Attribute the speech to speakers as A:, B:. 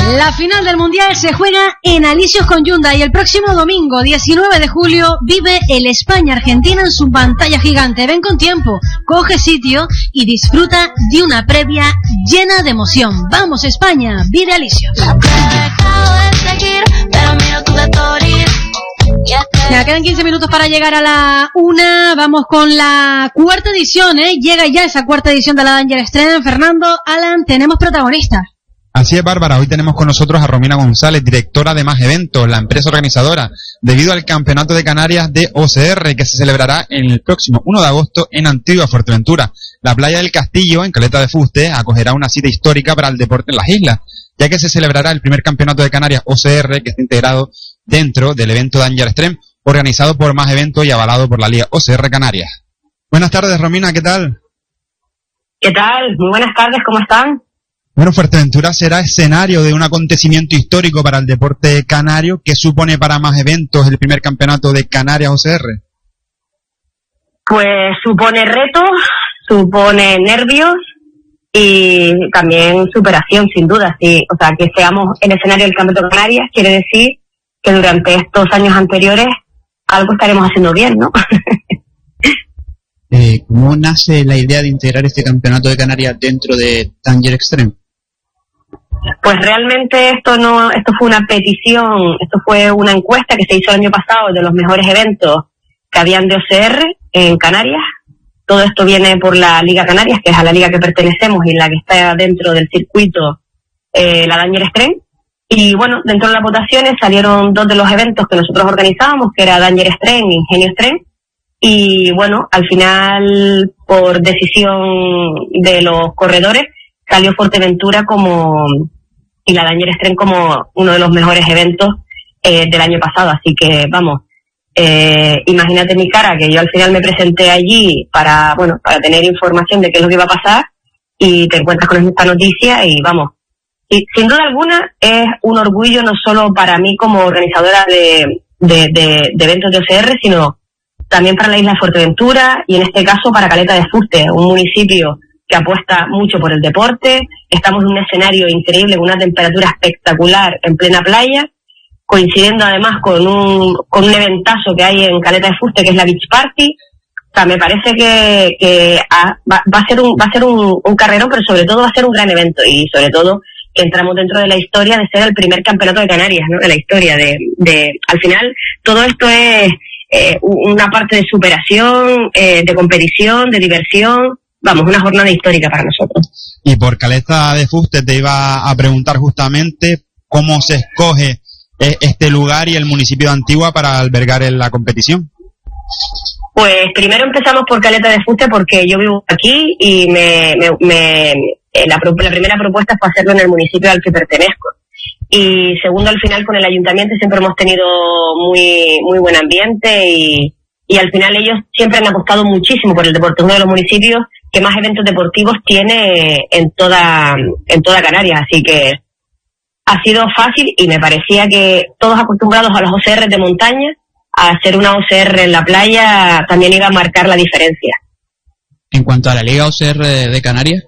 A: La final del Mundial se juega en Alisios con Hyundai y el próximo domingo, 19 de julio, vive el España-Argentina en su pantalla gigante. Ven con tiempo, coge sitio y disfruta de una previa llena de emoción. ¡Vamos, España! ¡Vive Alisios! Ya quedan 15 minutos para llegar a la 1. Vamos con la cuarta edición, Llega ya esa cuarta edición de la Danger Extreme. Fernando, Alan, tenemos protagonistas.
B: Así es, Bárbara. Hoy tenemos con nosotros a Romina González, directora de Más Eventos, la empresa organizadora, debido al Campeonato de Canarias de OCR, que se celebrará el próximo 1 de agosto en Antigua Fuerteventura. La playa del Castillo, en Caleta de Fuste, acogerá una cita histórica para el deporte en las islas, ya que se celebrará el primer Campeonato de Canarias OCR, que está integrado dentro del evento Danger Extreme, organizado por Más Eventos y avalado por la Liga OCR Canarias. Buenas tardes, Romina, ¿qué tal?
C: ¿Qué tal? Muy buenas tardes, ¿cómo están?
B: Bueno, Fuerteventura será escenario de un acontecimiento histórico para el deporte canario. ¿Qué supone para Más Eventos el primer campeonato de Canarias OCR?
C: Pues supone retos, supone nervios y también superación, sin duda. Sí. O sea, que seamos el escenario del Campeonato de Canarias quiere decir que durante estos años anteriores algo estaremos haciendo bien, ¿no?
D: ¿Cómo nace la idea de integrar este Campeonato de Canarias dentro de Danger Extreme?
C: Pues realmente esto fue una petición, esto fue una encuesta que se hizo el año pasado de los mejores eventos que habían de OCR en Canarias. Todo esto viene por la Liga Canarias, que es a la liga que pertenecemos y la que está dentro del circuito, la Danger Extreme. Y bueno, dentro de las votaciones salieron 2 de los eventos que nosotros organizábamos, que era Danger Extreme e Ingenio Extreme. Y bueno, al final, por decisión de los corredores, salió Fuerteventura y la Danger Extreme como uno de los mejores eventos del año pasado. Así que vamos, imagínate mi cara, que yo al final me presenté allí para tener información de qué es lo que iba a pasar, y te encuentras con esta noticia y vamos. Y sin duda alguna es un orgullo no solo para mí como organizadora de eventos de OCR, sino también para la isla de Fuerteventura y en este caso para Caleta de Fuste, un municipio que apuesta mucho por el deporte. Estamos en un escenario increíble, con una temperatura espectacular en plena playa, coincidiendo además con un eventazo que hay en Caleta de Fuste, que es la Beach Party. O sea, me parece que va a ser un carrerón, pero sobre todo va a ser un gran evento, y sobre todo que entramos dentro de la historia de ser el primer campeonato de Canarias, ¿no? De la historia al final todo esto es una parte de superación, de competición, de diversión. Vamos, una jornada histórica para nosotros.
B: Y por Caleta de Fuste te iba a preguntar justamente cómo se escoge este lugar y el municipio de Antigua para albergar la competición.
C: Pues primero empezamos por Caleta de Fuste porque yo vivo aquí y la primera propuesta fue hacerlo en el municipio al que pertenezco. Y segundo, al final con el ayuntamiento siempre hemos tenido muy, muy buen ambiente y al final ellos siempre han apostado muchísimo por el deporte. Es uno de los municipios que más eventos deportivos tiene en toda Canarias, así que ha sido fácil, y me parecía que todos acostumbrados a los OCR de montaña, a hacer una OCR en la playa también iba a marcar la diferencia.
D: En cuanto a la Liga OCR de Canarias,